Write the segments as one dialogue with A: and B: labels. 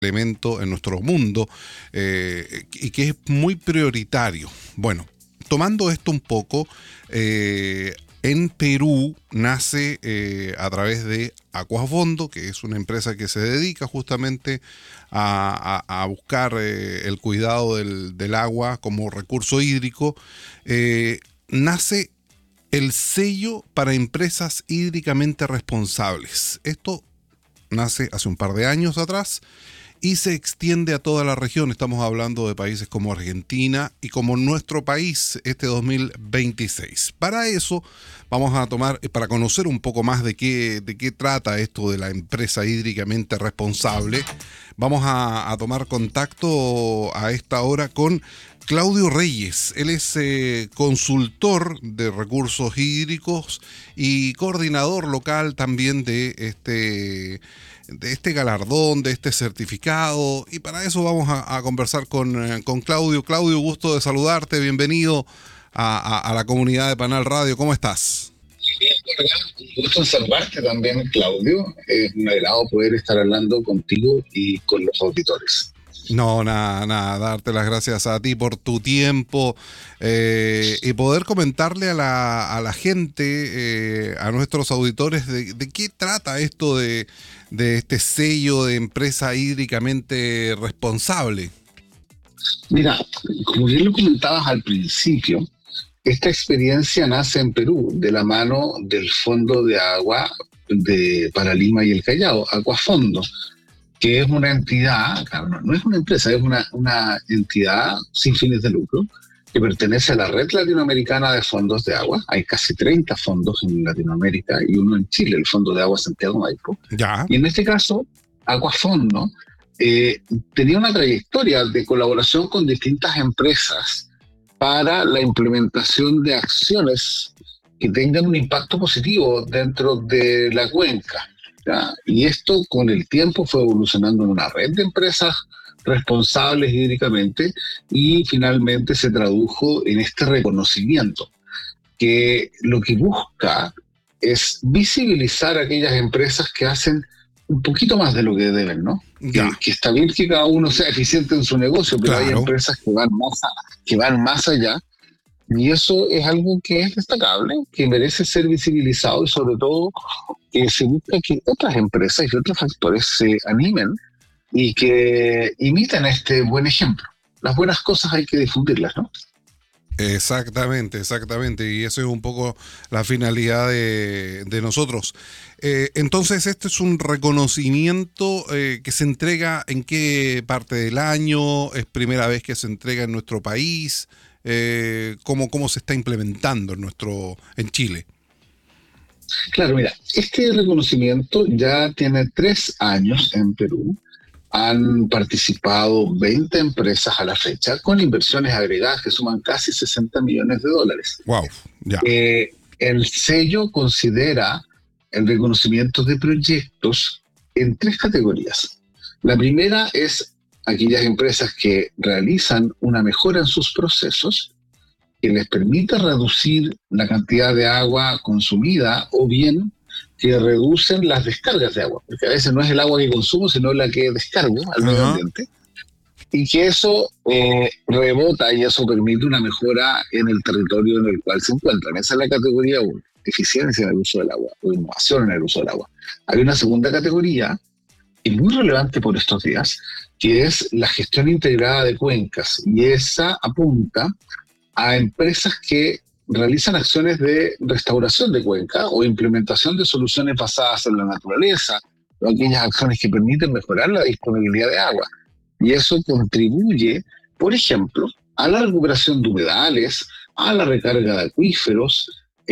A: elemento en nuestro mundo y que es muy prioritario. Bueno, tomando esto un poco, en Perú nace a través de Aquafondo, que es una empresa que se dedica justamente a buscar el cuidado del agua como recurso hídrico. Nace el sello para empresas hídricamente responsables. Esto nace hace un par de años atrás y se extiende a toda la región. Estamos hablando de países como Argentina y como nuestro país este 2026. Para eso vamos a para conocer un poco más de qué trata esto de la empresa hídricamente responsable, vamos a tomar contacto a esta hora con Claudio Reyes. Él es consultor de recursos hídricos y coordinador local también de este galardón, de este certificado, y para eso vamos a conversar con Claudio. Claudio, gusto de saludarte, bienvenido a la comunidad de Panal Radio, ¿cómo estás?
B: Bien, un gusto en saludarte también, Claudio. Es un agrado poder estar hablando contigo y con los auditores.
A: No, nada, darte las gracias a ti por tu tiempo y poder comentarle a la gente, a nuestros auditores, de qué trata esto de este sello de empresa hídricamente responsable.
B: Mira, como bien lo comentabas al principio, esta experiencia nace en Perú de la mano del Fondo de Agua para Lima y el Callao, Aquafondo, que es una entidad, claro, no es una empresa, es una entidad sin fines de lucro que pertenece a la Red Latinoamericana de Fondos de Agua. Hay casi 30 fondos en Latinoamérica y uno en Chile, el Fondo de Agua Santiago Maipo.
A: Ya.
B: Y en este caso, Aquafondo tenía una trayectoria de colaboración con distintas empresas para la implementación de acciones que tengan un impacto positivo dentro de la cuenca. ¿Ya? Y esto con el tiempo fue evolucionando en una red de empresas responsables hídricamente y finalmente se tradujo en este reconocimiento que lo que busca es visibilizar a aquellas empresas que hacen un poquito más de lo que deben, ¿no? Que está bien que cada uno sea eficiente en su negocio, pero claro, hay empresas que van más allá. Y eso es algo que es destacable, que merece ser visibilizado y sobre todo que se busca que otras empresas y otros factores se animen y que imiten este buen ejemplo. Las buenas cosas hay que difundirlas, ¿no?
A: Exactamente. Y eso es un poco la finalidad de nosotros. Entonces, este es un reconocimiento que se entrega ¿en qué parte del año? ¿Es primera vez que se entrega en nuestro país? ¿Cómo se está implementando en Chile?
B: Claro, mira, este reconocimiento ya tiene 3 años en Perú. Han participado 20 empresas a la fecha con inversiones agregadas que suman casi $60 millones.
A: Wow, ya.
B: El sello considera el reconocimiento de proyectos en 3 categorías. La primera es aquellas empresas que realizan una mejora en sus procesos que les permita reducir la cantidad de agua consumida o bien que reducen las descargas de agua, porque a veces no es el agua que consumo, sino la que descargo al medio ambiente, y que eso rebota y eso permite una mejora en el territorio en el cual se encuentran. Esa es la categoría 1, eficiencia en el uso del agua o innovación en el uso del agua. Hay una segunda categoría, y muy relevante por estos días, que es la gestión integrada de cuencas, y esa apunta a empresas que realizan acciones de restauración de cuenca o implementación de soluciones basadas en la naturaleza, o aquellas acciones que permiten mejorar la disponibilidad de agua. Y eso contribuye, por ejemplo, a la recuperación de humedales, a la recarga de acuíferos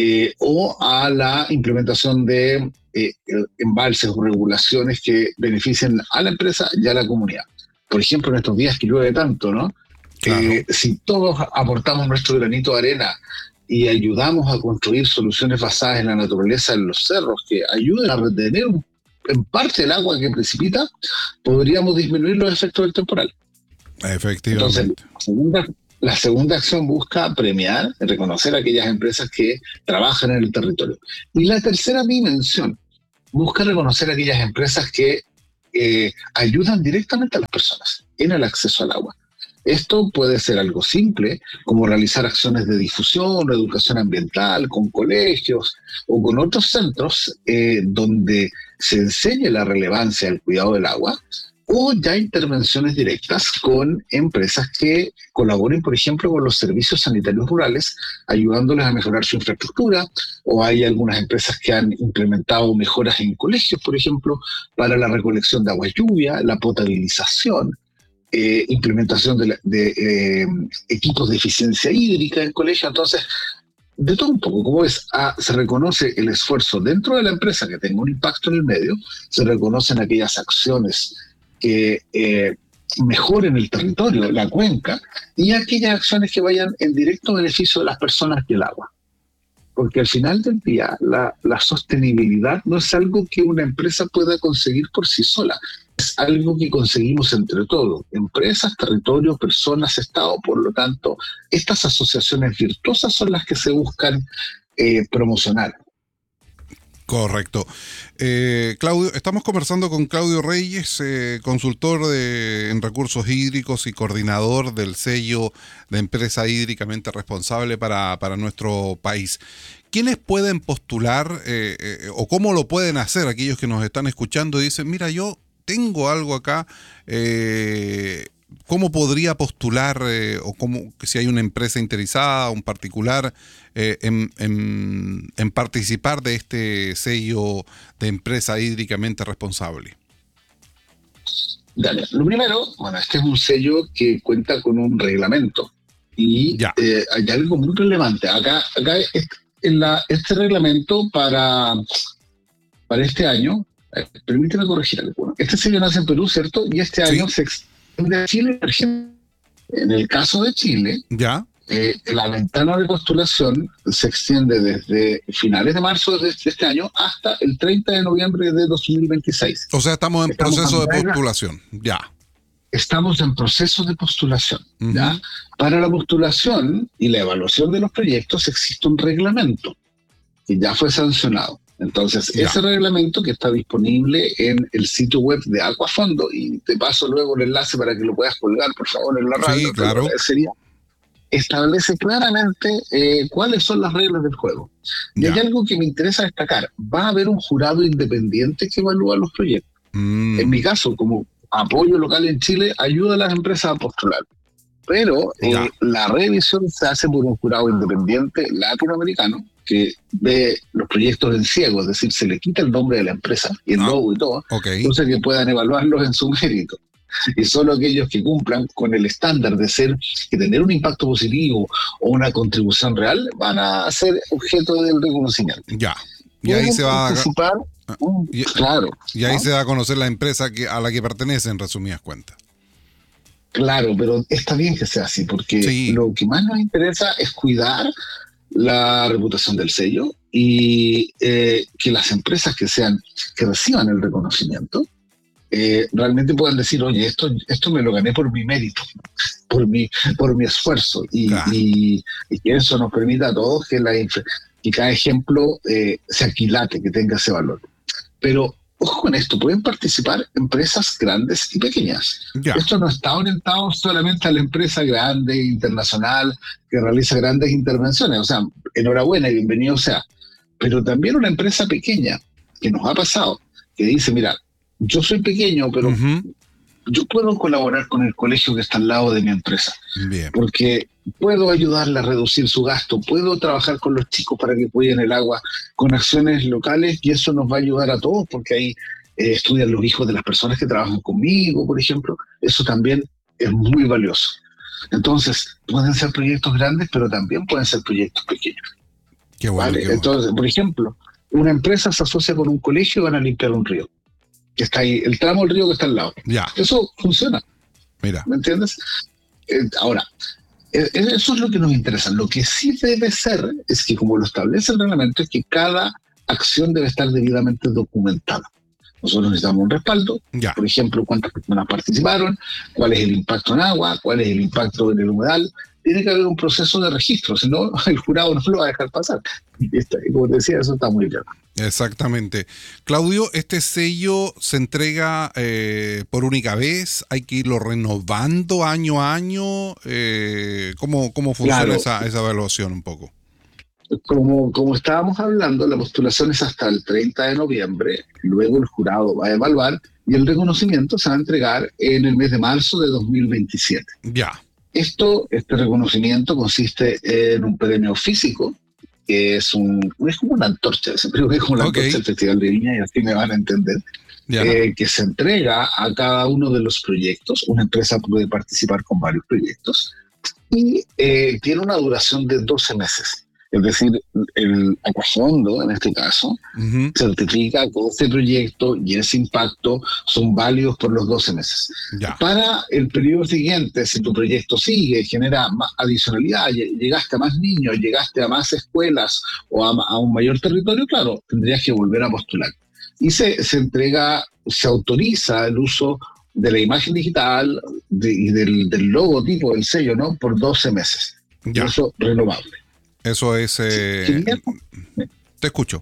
B: o a la implementación de embalses o regulaciones que beneficien a la empresa y a la comunidad. Por ejemplo, en estos días que llueve tanto, ¿no? Claro. Si todos aportamos nuestro granito de arena y ayudamos a construir soluciones basadas en la naturaleza en los cerros que ayuden a retener en parte el agua que precipita, podríamos disminuir los efectos del temporal.
A: Efectivamente.
B: Entonces, la segunda acción busca premiar, reconocer a aquellas empresas que trabajan en el territorio. Y la tercera dimensión busca reconocer a aquellas empresas que ayudan directamente a las personas en el acceso al agua. Esto puede ser algo simple, como realizar acciones de difusión o educación ambiental con colegios o con otros centros donde se enseñe la relevancia del cuidado del agua, o ya intervenciones directas con empresas que colaboren, por ejemplo, con los servicios sanitarios rurales, ayudándoles a mejorar su infraestructura, o hay algunas empresas que han implementado mejoras en colegios, por ejemplo, para la recolección de agua lluvia, la potabilización, implementación de equipos de eficiencia hídrica en colegios. Entonces, de todo un poco, como ves, se reconoce el esfuerzo dentro de la empresa que tenga un impacto en el medio, se reconocen aquellas acciones que mejoren el territorio, la cuenca, y aquellas acciones que vayan en directo beneficio de las personas y el agua. Porque al final del día, la sostenibilidad no es algo que una empresa pueda conseguir por sí sola, es algo que conseguimos entre todos, empresas, territorio, personas, Estado. Por lo tanto, estas asociaciones virtuosas son las que se buscan promocionar.
A: Correcto. Claudio, estamos conversando con Claudio Reyes, consultor en recursos hídricos y coordinador del sello de empresa hídricamente responsable para nuestro país. ¿Quiénes pueden postular o cómo lo pueden hacer aquellos que nos están escuchando y dicen, mira, yo tengo algo acá, ¿cómo podría postular o cómo, si hay una empresa interesada, un particular, en participar de este sello de empresa hídricamente responsable?
B: Dale. Lo primero, bueno, este es un sello que cuenta con un reglamento y hay algo muy relevante. Acá este reglamento para este año, permíteme corregir algo. Este sello nace en Perú, ¿cierto? Y este año se extiende a Chile, por ejemplo. En el caso de Chile, la ventana de postulación se extiende desde finales de marzo de este año hasta el 30 de noviembre de 2026.
A: O sea, estamos en proceso de postulación,
B: Estamos en proceso de postulación, ¿ya? Para la postulación y la evaluación de los proyectos existe un reglamento que ya fue sancionado. Entonces, ese reglamento que está disponible en el sitio web de Acuafondo, y te paso luego el enlace para que lo puedas colgar, por favor, en la radio.
A: Sí, claro.
B: Establece claramente cuáles son las reglas del juego. Y hay algo que me interesa destacar. Va a haber un jurado independiente que evalúa los proyectos. En mi caso, como apoyo local en Chile, ayuda a las empresas a postular. Pero la revisión se hace por un jurado independiente latinoamericano que ve los proyectos en ciego, es decir, se le quita el nombre de la empresa y el logo y todo, entonces que puedan evaluarlos en su mérito. Y solo aquellos que cumplan con el estándar de tener un impacto positivo o una contribución real van a ser objeto del reconocimiento.
A: Y ahí se va
B: participar,
A: y ahí se va a conocer la empresa a la que pertenece, en resumidas cuentas.
B: Claro, pero está bien que sea así, porque lo que más nos interesa es cuidar la reputación del sello y que las empresas que reciban el reconocimiento realmente puedan decir, oye, esto me lo gané por mi mérito, por mi esfuerzo, y que eso nos permita a todos que cada ejemplo se aquilate, que tenga ese valor. Pero ojo con esto, pueden participar empresas grandes y pequeñas. Esto no está orientado solamente a la empresa grande, internacional, que realiza grandes intervenciones. O sea, enhorabuena y bienvenido sea. Pero también una empresa pequeña, que nos ha pasado, que dice, mira, yo soy pequeño, pero yo puedo colaborar con el colegio que está al lado de mi empresa. Porque puedo ayudarle a reducir su gasto, puedo trabajar con los chicos para que cuiden el agua con acciones locales, y eso nos va a ayudar a todos, porque ahí estudian los hijos de las personas que trabajan conmigo, por ejemplo. Eso también es muy valioso. Entonces, pueden ser proyectos grandes, pero también pueden ser proyectos pequeños.
A: Qué bueno, ¿vale?
B: Entonces, por ejemplo, una empresa se asocia con un colegio y van a limpiar un río que está ahí, el tramo del río que está al lado. Eso funciona.
A: Mira.
B: ¿Me entiendes? Ahora, eso es lo que nos interesa. Lo que sí debe ser es que, como lo establece el reglamento, es que cada acción debe estar debidamente documentada. Nosotros necesitamos un respaldo, por ejemplo, cuántas personas participaron, cuál es el impacto en agua, cuál es el impacto en el humedal, tiene que haber un proceso de registro, si no, el jurado no lo va a dejar pasar. Y como te decía, eso está muy claro.
A: Exactamente. Claudio, ¿este sello se entrega por única vez? ¿Hay que irlo renovando año a año? ¿Cómo funciona esa evaluación un poco?
B: Como estábamos hablando, la postulación es hasta el 30 de noviembre, luego el jurado va a evaluar y el reconocimiento se va a entregar en el mes de marzo de 2027.
A: Ya.
B: Este reconocimiento consiste en un premio físico, que es como una antorcha, siempre digo que es como la antorcha del Festival de Viña y así me van a entender, que se entrega a cada uno de los proyectos. Una empresa puede participar con varios proyectos y tiene una duración de 12 meses. Es decir, el Acuafondo, en este caso, certifica que este proyecto y ese impacto son válidos por los 12 meses. Ya. Para el periodo siguiente, si tu proyecto sigue, genera más adicionalidad, llegaste a más niños, llegaste a más escuelas o a un mayor territorio, claro, tendrías que volver a postular. Y se autoriza el uso de la imagen digital y del logotipo del sello, ¿no? Por 12 meses. Ya. Eso renovable.
A: Eso es... Te escucho.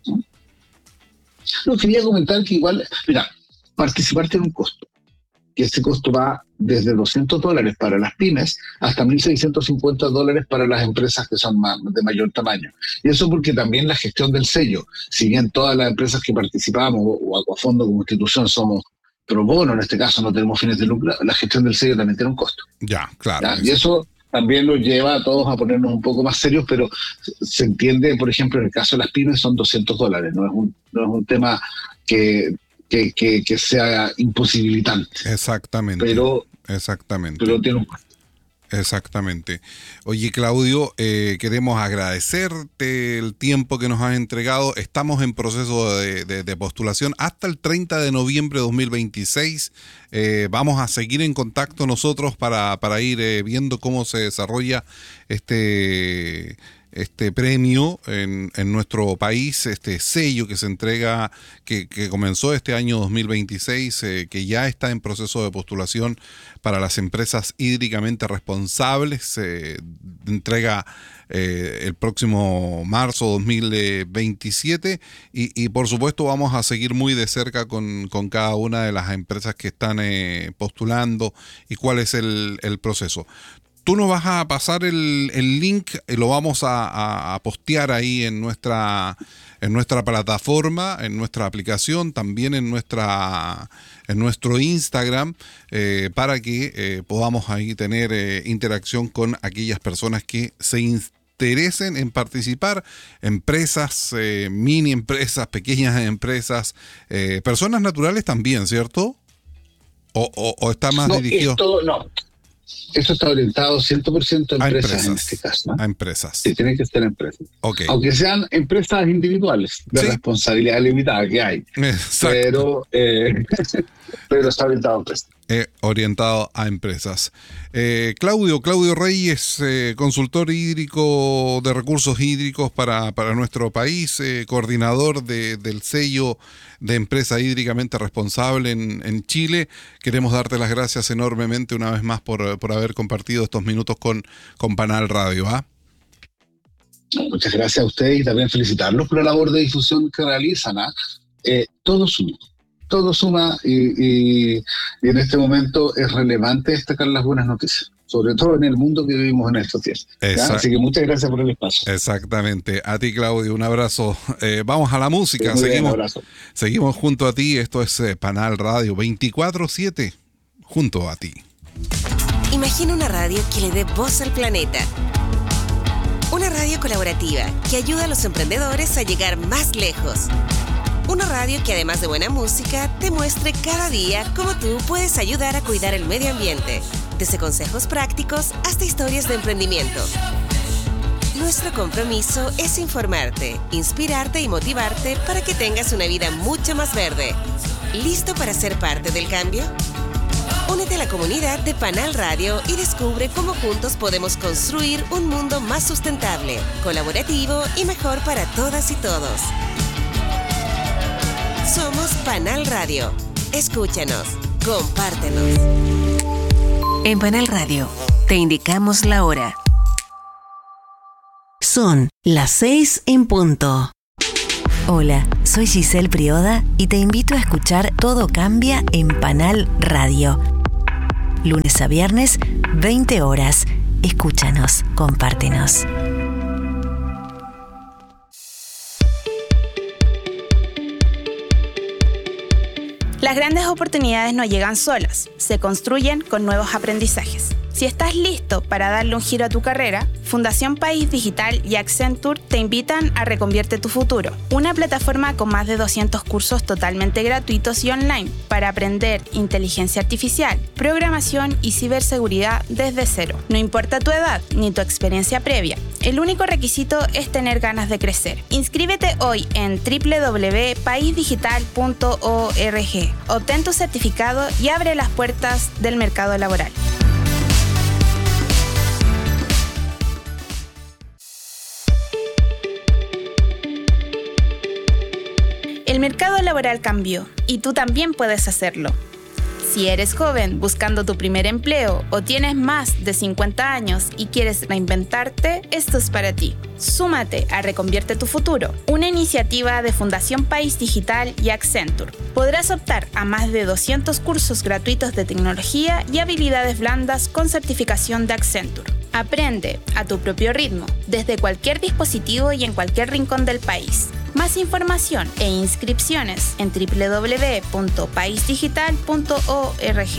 B: No, quería comentar que igual, mira, participar tiene un costo. Que ese costo va desde $200 para las pymes hasta $1,650 para las empresas que son de mayor tamaño. Y eso porque también la gestión del sello, si bien todas las empresas que participamos o Acuafondo como institución somos pro bono, en este caso no tenemos fines de lucro, la gestión del sello también tiene un costo.
A: Ya, claro.
B: ¿Ya? Y eso también nos lleva a todos a ponernos un poco más serios, pero se entiende, por ejemplo, en el caso de las pymes son $200, no es un tema que sea imposibilitante.
A: Exactamente.
B: Pero tiene un costo.
A: Exactamente. Oye, Claudio, queremos agradecerte el tiempo que nos has entregado. Estamos en proceso de postulación hasta el 30 de noviembre de 2026. Vamos a seguir en contacto nosotros para ir viendo cómo se desarrolla este premio en nuestro país, este sello que se entrega, que comenzó este año 2026, que ya está en proceso de postulación para las empresas hídricamente responsables. Se entrega el próximo marzo 2027 y por supuesto vamos a seguir muy de cerca con cada una de las empresas que están postulando y cuál es el proceso. Tú nos vas a pasar el link, lo vamos a postear ahí en nuestra plataforma, en nuestra aplicación, también en nuestro Instagram, para que podamos ahí tener interacción con aquellas personas que se interesen en participar, empresas, mini empresas, pequeñas empresas, personas naturales también, ¿cierto? ¿O está más dirigido?
B: Esto está orientado 100% a empresas en este caso, ¿no?
A: A empresas.
B: Sí, tienen que ser empresas.
A: Okay.
B: Aunque sean empresas individuales de responsabilidad limitada que hay.
A: Exacto.
B: Pero está orientado a empresas.
A: Orientado a empresas. Claudio Reyes, consultor hídrico de recursos hídricos para nuestro país, coordinador del sello de empresa hídricamente responsable en Chile. Queremos darte las gracias enormemente una vez más por haber compartido estos minutos con Panal Radio.
B: Muchas gracias a ustedes y también felicitarlos por la labor de difusión que realizan. Todo suma y en este momento es relevante destacar las buenas noticias, sobre todo en el mundo que vivimos en estos días. Así que muchas gracias por el espacio.
A: Exactamente. A ti, Claudio, un abrazo. Vamos a la música. Seguimos junto a ti. Esto es Panal Radio 24/7, junto a ti.
C: Imagina una radio que le dé voz al planeta. Una radio colaborativa que ayuda a los emprendedores a llegar más lejos. Una radio que además de buena música, te muestre cada día cómo tú puedes ayudar a cuidar el medio ambiente, desde consejos prácticos hasta historias de emprendimiento. Nuestro compromiso es informarte, inspirarte y motivarte para que tengas una vida mucho más verde. ¿Listo para ser parte del cambio? Únete a la comunidad de Panal Radio y descubre cómo juntos podemos construir un mundo más sustentable, colaborativo y mejor para todas y todos. Somos Panal Radio. Escúchanos, compártenos. En Panal Radio te indicamos la hora.
D: Son las 6 en punto. Hola, soy Giselle Prioda y te invito a escuchar Todo Cambia en Panal Radio. Lunes a viernes, 20 horas. Escúchanos, compártenos.
E: Las grandes oportunidades no llegan solas, se construyen con nuevos aprendizajes. Si estás listo para darle un giro a tu carrera, Fundación País Digital y Accenture te invitan a Reconvierte tu Futuro, una plataforma con más de 200 cursos totalmente gratuitos y online para aprender inteligencia artificial, programación y ciberseguridad desde cero. No importa tu edad ni tu experiencia previa, el único requisito es tener ganas de crecer. Inscríbete hoy en www.paisdigital.org. Obtén tu certificado y abre las puertas del mercado laboral. El mercado laboral cambió y tú también puedes hacerlo. Si eres joven buscando tu primer empleo o tienes más de 50 años y quieres reinventarte, esto es para ti. Súmate a Reconvierte tu Futuro, una iniciativa de Fundación País Digital y Accenture. Podrás optar a más de 200 cursos gratuitos de tecnología y habilidades blandas con certificación de Accenture. Aprende a tu propio ritmo, desde cualquier dispositivo y en cualquier rincón del país. Más información e inscripciones en www.paisdigital.org.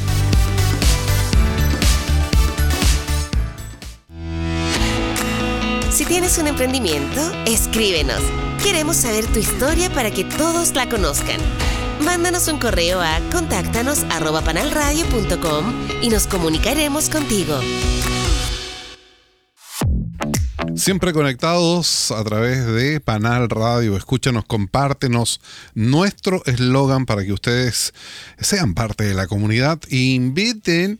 C: Si tienes un emprendimiento, escríbenos. Queremos saber tu historia para que todos la conozcan. Mándanos un correo a contáctanos@panalradio.com y nos comunicaremos contigo.
A: Siempre conectados a través de Panal Radio. Escúchanos, compártenos. Nuestro eslogan para que ustedes sean parte de la comunidad e inviten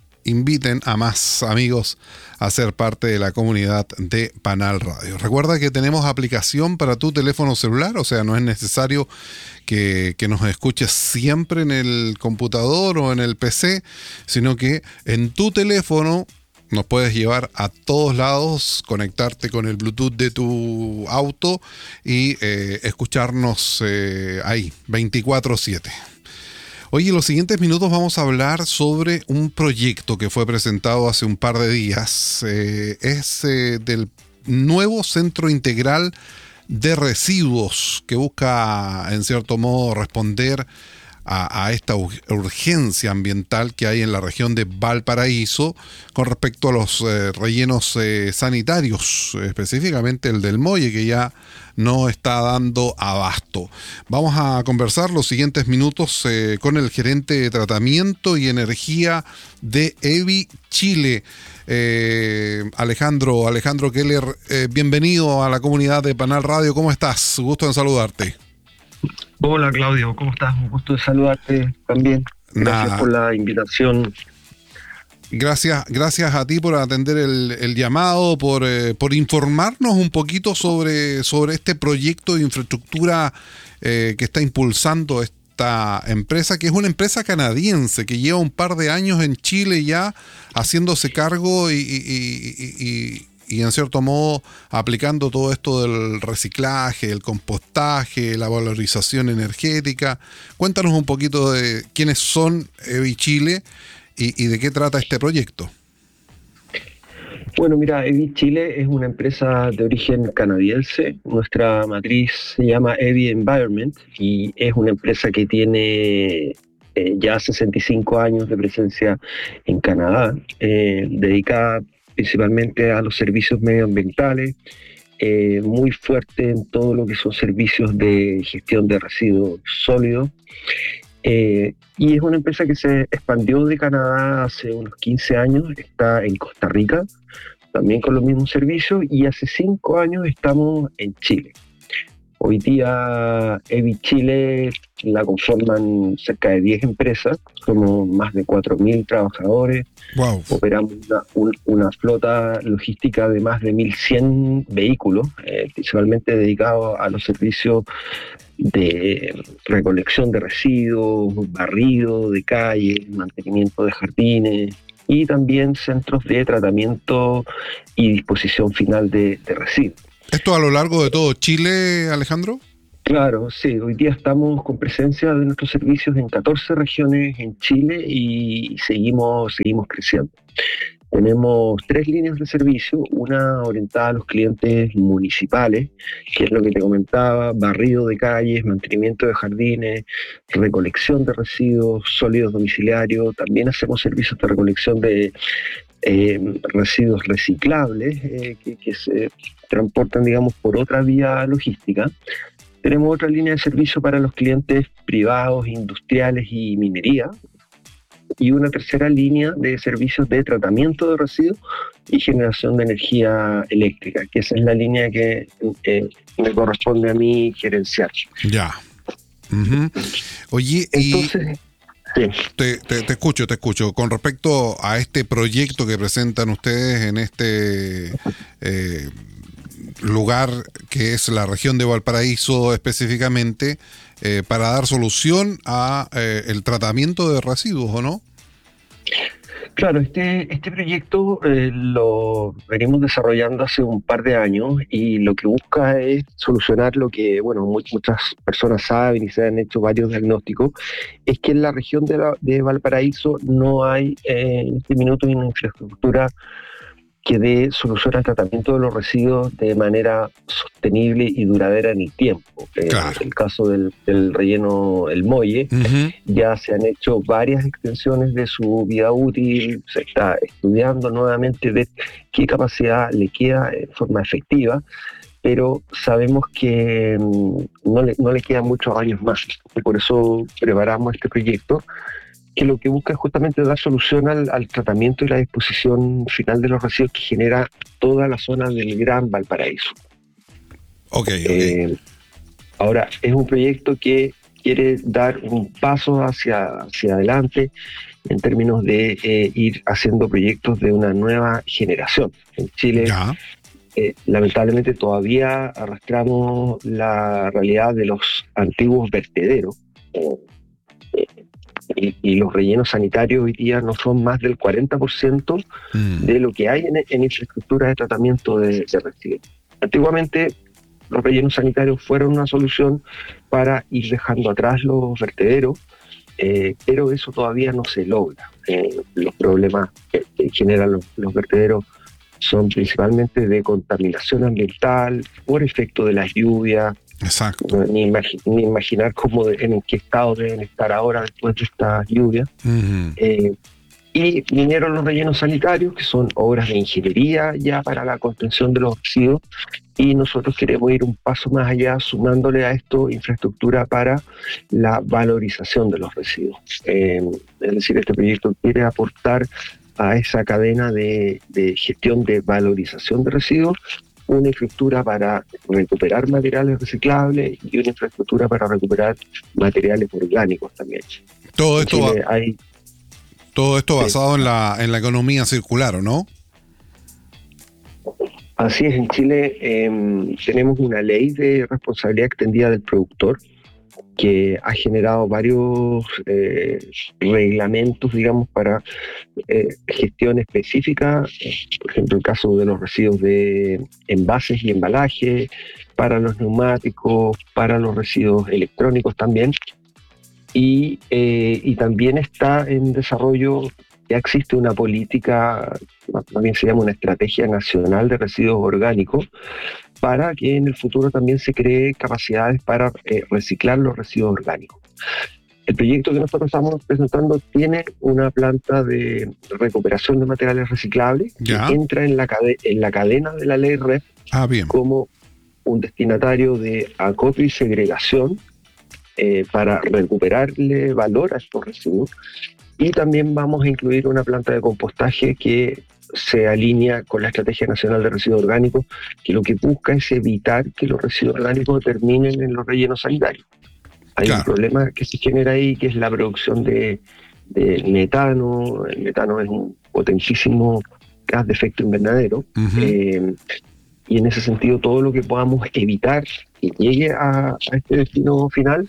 A: a más amigos a ser parte de la comunidad de Panal Radio. Recuerda que tenemos aplicación para tu teléfono celular, o sea, no es necesario que nos escuches siempre en el computador o en el PC, sino que en tu teléfono nos puedes llevar a todos lados, conectarte con el Bluetooth de tu auto y escucharnos ahí, 24/7. Oye, en los siguientes minutos vamos a hablar sobre un proyecto que fue presentado hace un par de días. Es del nuevo Centro Integral de Residuos que busca, en cierto modo, responder a esta urgencia ambiental que hay en la región de Valparaíso con respecto a los rellenos sanitarios, específicamente el del Molle, que ya no está dando abasto. Vamos a conversar los siguientes minutos con el gerente de tratamiento y energía de EVI Chile, Alejandro Keller. Bienvenido a la comunidad de Panal Radio. ¿Cómo estás? Gusto en saludarte.
F: Hola Claudio, ¿cómo estás? Un gusto de saludarte también. Gracias por la invitación.
A: Gracias a ti por atender el llamado, por informarnos un poquito sobre este proyecto de infraestructura que está impulsando esta empresa, que es una empresa canadiense que lleva un par de años en Chile ya haciéndose cargo y en cierto modo aplicando todo esto del reciclaje, el compostaje, la valorización energética. Cuéntanos un poquito de quiénes son EVI Chile y de qué trata este proyecto.
F: Bueno, mira, EVI Chile es una empresa de origen canadiense. Nuestra matriz se llama EVI Environment y es una empresa que tiene ya 65 años de presencia en Canadá, dedicada principalmente a los servicios medioambientales, muy fuerte en todo lo que son servicios de gestión de residuos sólidos. Y es una empresa que se expandió de Canadá hace unos 15 años, está en Costa Rica, también con los mismos servicios, y hace 5 años estamos en Chile. Hoy día EVI Chile la conforman cerca de 10 empresas, somos más de 4.000 trabajadores.
A: Wow.
F: Operamos una flota logística de más de 1.100 vehículos, principalmente dedicados a los servicios de recolección de residuos, barrido de calles, mantenimiento de jardines, y también centros de tratamiento y disposición final de residuos.
A: ¿Esto a lo largo de todo Chile, Alejandro?
F: Claro, sí. Hoy día estamos con presencia de nuestros servicios en 14 regiones en Chile y seguimos creciendo. Tenemos 3 líneas de servicio, una orientada a los clientes municipales, que es lo que te comentaba, barrido de calles, mantenimiento de jardines, recolección de residuos sólidos domiciliarios. También hacemos servicios de recolección de residuos reciclables que se transportan, digamos, por otra vía logística. Tenemos otra línea de servicio para los clientes privados, industriales y minería. Y una tercera línea de servicios de tratamiento de residuos y generación de energía eléctrica, que esa es la línea que me corresponde a mí gerenciar.
A: Ya. Uh-huh. Oye,
F: entonces, sí.
A: Te escucho. Con respecto a este proyecto que presentan ustedes en este lugar que es la región de Valparaíso específicamente, para dar solución a el tratamiento de residuos, ¿o no?
F: Claro, este proyecto lo venimos desarrollando hace un par de años y lo que busca es solucionar lo que, bueno, muchas personas saben y se han hecho varios diagnósticos, es que en la región de Valparaíso no hay en este minuto una infraestructura que dé solución al tratamiento de los residuos de manera sostenible y duradera en el tiempo.
A: Claro.
F: En el caso del relleno El Molle, uh-huh, ya se han hecho varias extensiones de su vida útil, se está estudiando nuevamente ver qué capacidad le queda en forma efectiva, pero sabemos que no le quedan muchos años más. Y por eso preparamos este proyecto, que lo que busca es justamente dar solución al tratamiento y la disposición final de los residuos que genera toda la zona del Gran Valparaíso.
A: Okay.
F: Ahora, es un proyecto que quiere dar un paso hacia adelante en términos de ir haciendo proyectos de una nueva generación. En Chile, lamentablemente, todavía arrastramos la realidad de los antiguos vertederos. Y los rellenos sanitarios hoy día no son más del 40% de lo que hay en infraestructura de tratamiento de residuos. Antiguamente los rellenos sanitarios fueron una solución para ir dejando atrás los vertederos, pero eso todavía no se logra. Los problemas que generan los vertederos son principalmente de contaminación ambiental por efecto de las lluvias.
A: Exacto.
F: Ni imaginar en qué estado deben estar ahora después de esta lluvia. Uh-huh. Y vinieron los rellenos sanitarios, que son obras de ingeniería ya para la contención de los residuos, y nosotros queremos ir un paso más allá, sumándole a esto infraestructura para la valorización de los residuos. Es decir, este proyecto quiere aportar a esa cadena de gestión de valorización de residuos una infraestructura para recuperar materiales reciclables y una infraestructura para recuperar materiales orgánicos también.
A: Todo esto basado en la economía circular, ¿o no?
F: Así es, en Chile tenemos una ley de responsabilidad extendida del productor que ha generado varios reglamentos, digamos, para gestión específica, por ejemplo, el caso de los residuos de envases y embalaje, para los neumáticos, para los residuos electrónicos también, y también está en desarrollo, ya existe una política, también se llama una estrategia nacional de residuos orgánicos, para que en el futuro también se cree capacidades para reciclar los residuos orgánicos. El proyecto que nosotros estamos presentando tiene una planta de recuperación de materiales reciclables que entra en la cadena de la ley REP como un destinatario de acopio y segregación para recuperarle valor a estos residuos. Y también vamos a incluir una planta de compostaje que se alinea con la Estrategia Nacional de Residuos Orgánicos, que lo que busca es evitar que los residuos orgánicos terminen en los rellenos sanitarios. Hay un problema que se genera ahí, que es la producción de metano. El metano es un potentísimo gas de efecto invernadero. Uh-huh. Y en ese sentido, todo lo que podamos evitar que llegue a este destino final,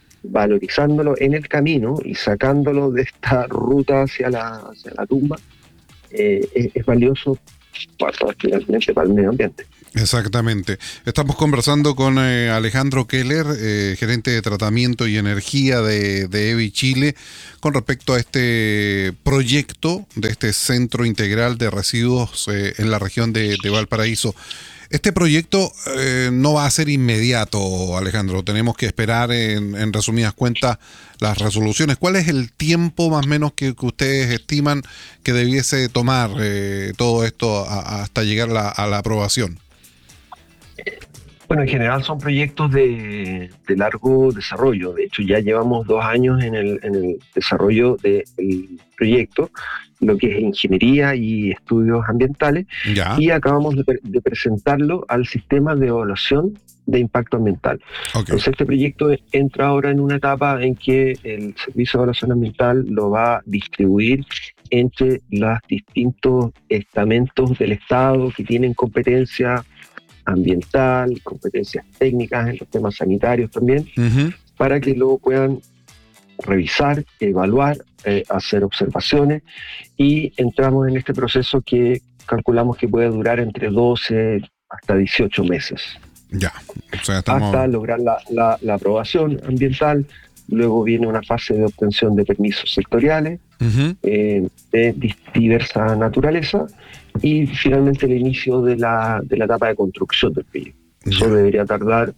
F: valorizándolo en el camino y sacándolo de esta ruta hacia la tumba, es valioso finalmente para el medio ambiente.
A: Exactamente. Estamos conversando con Alejandro Keller, gerente de tratamiento y energía de EVI Chile, con respecto a este proyecto de este centro integral de residuos en la región de Valparaíso. Este proyecto no va a ser inmediato, Alejandro. Tenemos que esperar, en resumidas cuentas, las resoluciones. ¿Cuál es el tiempo más o menos que ustedes estiman que debiese tomar todo esto hasta llegar a la aprobación?
F: Bueno, en general son proyectos de largo desarrollo. De hecho, ya llevamos 2 años en el desarrollo del proyecto, lo que es ingeniería y estudios ambientales,
A: Ya.
F: y acabamos de presentarlo al sistema de evaluación de impacto ambiental.
A: Okay.
F: Entonces, este proyecto entra ahora en una etapa en que el Servicio de Evaluación Ambiental lo va a distribuir entre los distintos estamentos del Estado que tienen competencia ambiental, competencias técnicas en los temas sanitarios también,
A: Uh-huh.
F: para que luego puedan revisar, evaluar, hacer observaciones, y entramos en este proceso que calculamos que puede durar entre 12 hasta 18 meses.
A: Ya. O sea, estamos...
F: Hasta lograr la aprobación ambiental. Luego viene una fase de obtención de permisos sectoriales
A: Uh-huh.
F: de diversa naturaleza, y finalmente el inicio de la etapa de construcción del proyecto. Eso
A: Ya.
F: debería tardar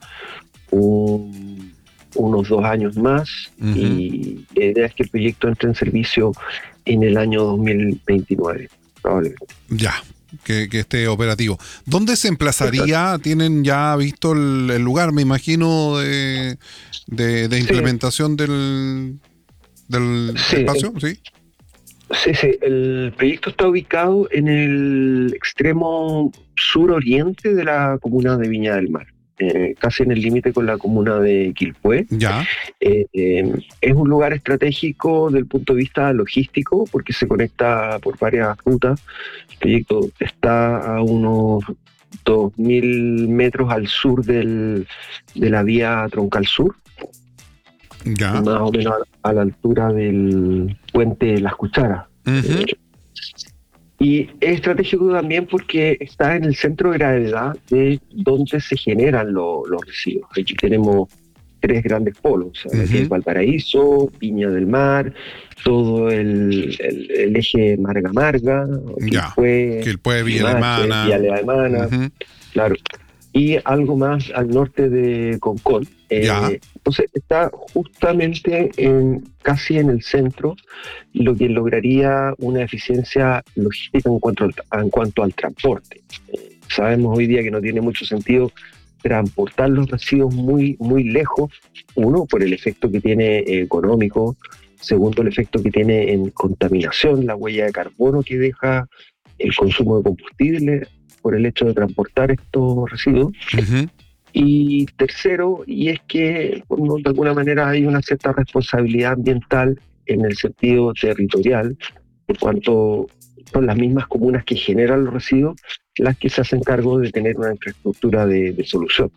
F: unos 2 años más,
A: Uh-huh.
F: y la idea es que el proyecto entre en servicio en el año 2029, probablemente.
A: Ya. Que esté operativo. ¿Dónde se emplazaría? ¿Tienen ya visto el lugar, me imagino, de implementación del
F: Sí,
A: espacio? Sí.
F: Sí, el proyecto está ubicado en el extremo suroriente de la comuna de Viña del Mar, casi en el límite con la comuna de Quilpué.
A: Ya.
F: Es un lugar estratégico desde el punto de vista logístico, porque se conecta por varias rutas. El proyecto está a unos 2.000 metros al sur de la vía Troncal Sur,
A: Ya.
F: más o menos a la altura del puente Las Cucharas.
A: Uh-huh.
F: Y es estratégico también porque está en el centro de gravedad de donde se generan los residuos. Aquí tenemos 3 grandes polos, o sea,
A: Uh-huh.
F: que es Valparaíso, Viña del Mar, todo el eje Marga-Marga,
A: Ya.
F: Quilpué,
A: Villa Alemana.
F: Villa Alemana,
A: Uh-huh.
F: claro, y algo más al norte de Concón.
A: Ya.
F: Entonces está justamente casi en el centro, lo que lograría una eficiencia logística en cuanto al transporte. Sabemos hoy día que no tiene mucho sentido transportar los residuos muy, muy lejos, uno, por el efecto que tiene económico, segundo, el efecto que tiene en contaminación, la huella de carbono que deja el consumo de combustible por el hecho de transportar estos residuos.
A: Uh-huh.
F: Y tercero, y es que bueno, de alguna manera hay una cierta responsabilidad ambiental en el sentido territorial, por cuanto son las mismas comunas que generan los residuos las que se hacen cargo de tener una infraestructura de solución.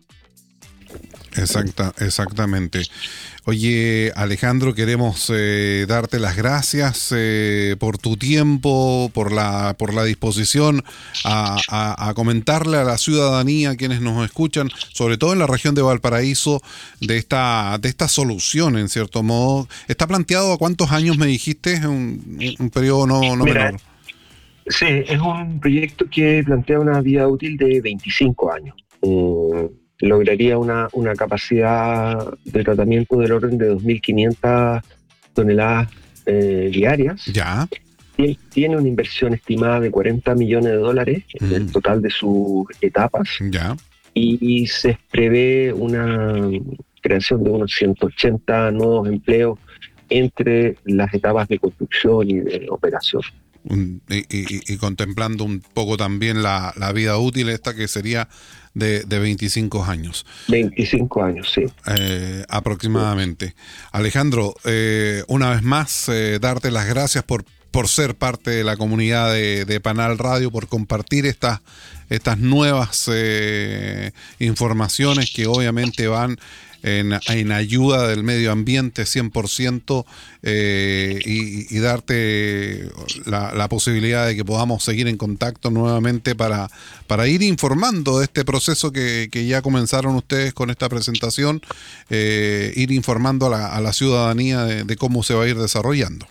A: Exactamente. Oye, Alejandro, queremos darte las gracias por tu tiempo, por la disposición a comentarle a la ciudadanía, a quienes nos escuchan, sobre todo en la región de Valparaíso, de esta solución, en cierto modo. ¿Está planteado a cuántos años, me dijiste? Un periodo no
F: Mira,
A: menor.
F: Sí, es un proyecto que plantea una vida útil de 25 años. Lograría una capacidad de tratamiento del orden de 2.500 toneladas diarias.
A: Ya.
F: Tiene una inversión estimada de $40 millones en el total de sus etapas,
A: Ya.
F: y se prevé una creación de unos 180 nuevos empleos entre las etapas de construcción y de operación.
A: Y contemplando un poco también la vida útil esta, que sería de 25 años.
F: 25 años, sí.
A: Aproximadamente. Alejandro, una vez más, darte las gracias por ser parte de la comunidad de Panal Radio, por compartir estas nuevas informaciones que obviamente van en ayuda del medio ambiente 100%, y darte la posibilidad de que podamos seguir en contacto nuevamente para ir informando de este proceso que ya comenzaron ustedes con esta presentación, ir informando a la ciudadanía de cómo se va a ir desarrollando.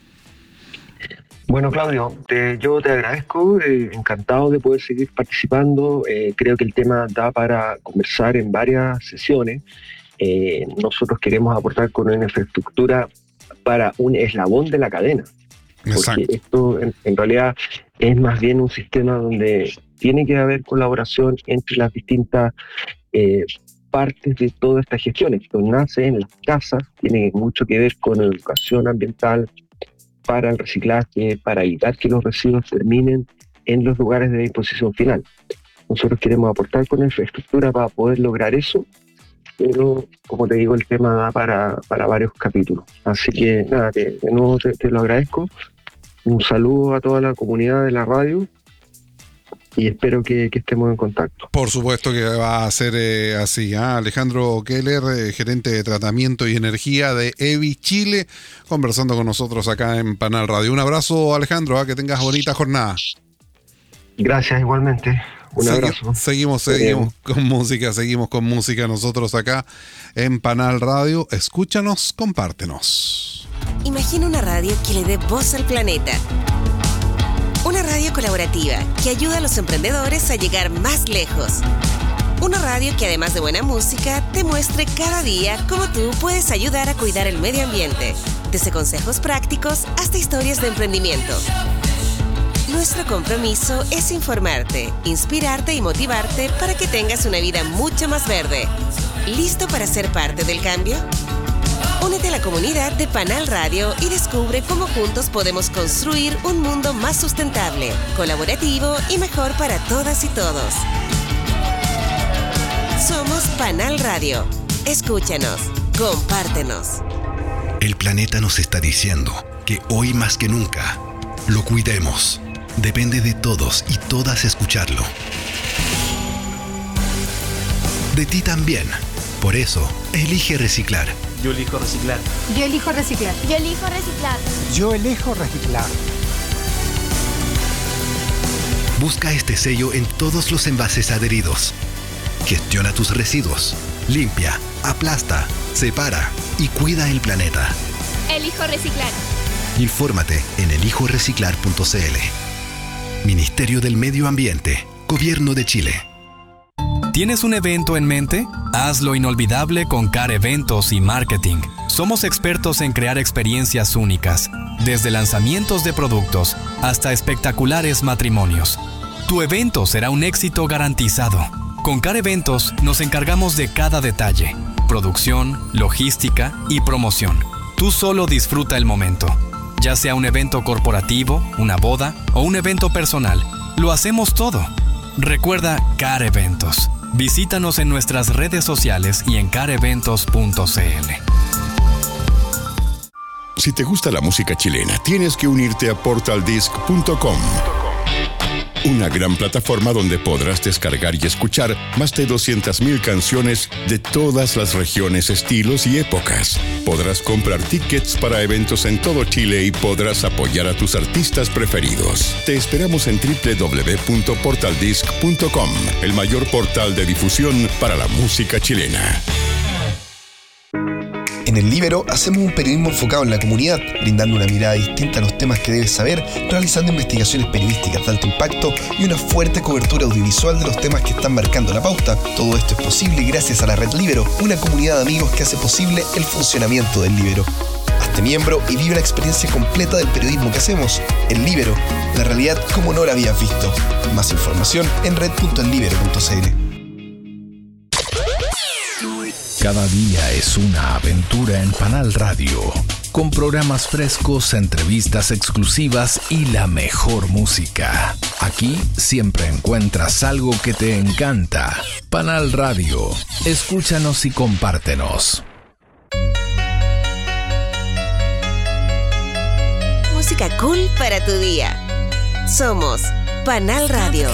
F: Bueno, Claudio, yo te agradezco, encantado de poder seguir participando. Creo que el tema da para conversar en varias sesiones. Nosotros queremos aportar con una infraestructura para un eslabón de la cadena.
A: Exacto.
F: Porque esto en realidad es más bien un sistema donde tiene que haber colaboración entre las distintas partes de toda esta gestión. Esto nace en las casas, tiene mucho que ver con educación ambiental, para el reciclaje, para evitar que los residuos terminen en los lugares de disposición final. Nosotros queremos aportar con infraestructura para poder lograr eso, pero como te digo, el tema da para varios capítulos. Así que nada, de nuevo te lo agradezco. Un saludo a toda la comunidad de la radio y espero que estemos en contacto.
A: Por supuesto que va a ser así. Alejandro Keller, gerente de tratamiento y energía de EVI Chile, conversando con nosotros acá en Panal Radio. Un abrazo, Alejandro, que tengas bonita jornada.
F: Gracias, igualmente. Un abrazo.
A: Seguimos con música nosotros acá en Panal Radio. Escúchanos, compártenos.
C: Imagina una radio que le dé voz al planeta. Una radio colaborativa que ayuda a los emprendedores a llegar más lejos. Una radio que además de buena música te muestre cada día cómo tú puedes ayudar a cuidar el medio ambiente. Desde consejos prácticos hasta historias de emprendimiento. Nuestro compromiso es informarte, inspirarte y motivarte para que tengas una vida mucho más verde. ¿Listo para ser parte del cambio? Únete a la comunidad de Panal Radio y descubre cómo juntos podemos construir un mundo más sustentable, colaborativo y mejor para todas y todos. Somos Panal Radio. Escúchanos, compártenos.
G: El planeta nos está diciendo que hoy más que nunca lo cuidemos. Depende de todos y todas escucharlo. De ti también. Por eso, elige reciclar.
H: Yo elijo reciclar.
I: Yo elijo reciclar.
J: Yo elijo reciclar.
K: Yo elijo reciclar.
G: Busca este sello en todos los envases adheridos. Gestiona tus residuos. Limpia, aplasta, separa y cuida el planeta.
J: Elijo reciclar.
G: Infórmate en elijoreciclar.cl. Ministerio del Medio Ambiente, Gobierno de Chile.
L: ¿Tienes un evento en mente? Hazlo inolvidable con CAR Eventos y Marketing. Somos expertos en crear experiencias únicas, desde lanzamientos de productos hasta espectaculares matrimonios. Tu evento será un éxito garantizado. Con CAR Eventos nos encargamos de cada detalle: producción, logística y promoción. Tú solo disfruta el momento. Ya sea un evento corporativo, una boda o un evento personal, lo hacemos todo. Recuerda CAR Eventos. Visítanos en nuestras redes sociales y en careventos.cl.
M: Si te gusta la música chilena, tienes que unirte a portaldisc.com. Una gran plataforma donde podrás descargar y escuchar más de 200.000 canciones de todas las regiones, estilos y épocas. Podrás comprar tickets para eventos en todo Chile y podrás apoyar a tus artistas preferidos. Te esperamos en www.portaldisc.com, el mayor portal de difusión para la música chilena.
N: En El Líbero hacemos un periodismo enfocado en la comunidad, brindando una mirada distinta a los temas que debes saber, realizando investigaciones periodísticas de alto impacto y una fuerte cobertura audiovisual de los temas que están marcando la pauta. Todo esto es posible gracias a la Red Líbero, una comunidad de amigos que hace posible el funcionamiento del Líbero. Hazte miembro y vive la experiencia completa del periodismo que hacemos. El Líbero, la realidad como no la habías visto. Más información en red.ellibero.cl.
O: Cada día es una aventura en Panal Radio, con programas frescos, entrevistas exclusivas y la mejor música. Aquí siempre encuentras algo que te encanta. Panal Radio, escúchanos y compártenos.
C: Música cool para tu día. Somos Panal Radio.